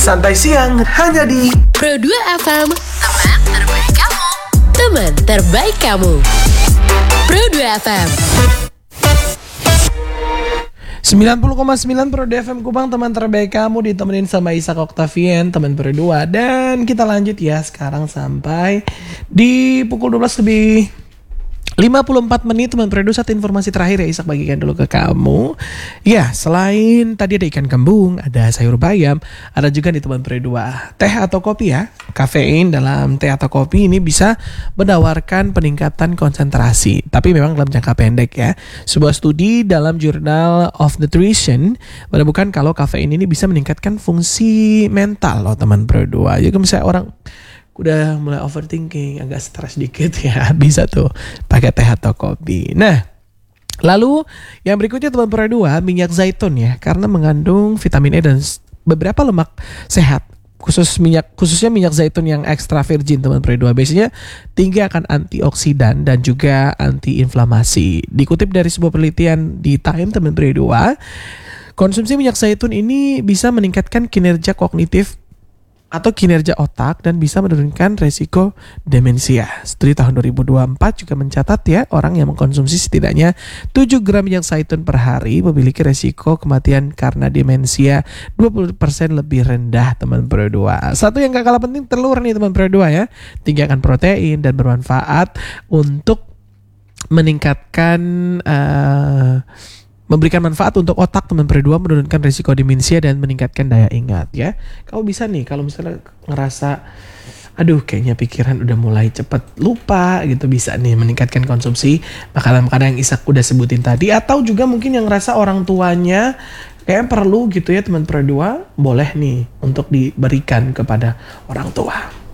Santai Siang hanya di Pro 2 FM. Teman terbaik kamu. Teman terbaik kamu. Pro 2 FM. 90,9 Pro 2 FM Kupang, teman terbaik kamu, ditemenin sama Ishak Octavian, teman Pro 2. Dan kita lanjut ya sekarang sampai di pukul 12 lebih 54 menit, teman Pro 2. Satu informasi terakhir ya Ishak bagikan dulu ke kamu. Ya, selain tadi ada ikan kembung, ada sayur bayam, ada juga nih teman Pro 2 teh atau kopi ya. Kafein dalam teh atau kopi ini bisa menawarkan peningkatan konsentrasi, tapi memang dalam jangka pendek ya. Sebuah studi dalam Journal of Nutrition menemukan kalau kafein ini bisa meningkatkan fungsi mental loh teman Pro 2. Jadi misalnya orang udah mulai overthinking, agak stres dikit ya, bisa tuh pakai teh atau kopi. Nah, lalu yang berikutnya teman Pro 2, minyak zaitun ya, karena mengandung vitamin E dan beberapa lemak sehat. Khususnya minyak zaitun yang extra virgin teman Pro 2 biasanya tinggi akan antioksidan dan juga antiinflamasi. Dikutip dari sebuah penelitian di Time teman Pro 2, konsumsi minyak zaitun ini bisa meningkatkan kinerja kognitif atau kinerja otak dan bisa menurunkan resiko demensia. Studi tahun 2024 juga mencatat ya, orang yang mengkonsumsi setidaknya 7 gram minyak zaitun per hari memiliki resiko kematian karena demensia 20% lebih rendah teman Pro 2. Satu yang gak kalah penting, telur nih teman Pro 2 ya. Tinggi akan protein dan bermanfaat untuk meningkatkan memberikan manfaat untuk otak teman Pro 2, menurunkan risiko demensia dan meningkatkan daya ingat ya. Kamu bisa nih kalau misalnya ngerasa aduh kayaknya pikiran udah mulai cepet lupa gitu, bisa nih meningkatkan konsumsi makanan-makanan yang Ishak udah sebutin tadi. Atau juga mungkin yang ngerasa orang tuanya kayaknya perlu gitu ya teman Pro 2, boleh nih untuk diberikan kepada orang tua.